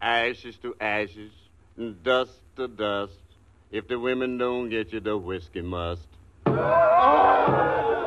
Ashes to ashes, and dust to dust. If the women don't get you, the whiskey must. Oh!